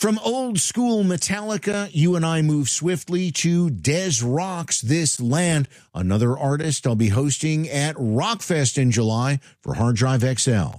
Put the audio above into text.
From old school Metallica, you and I move swiftly to Des Rocks This Land, another artist I'll be hosting at Rockfest in July for Hard Drive XL.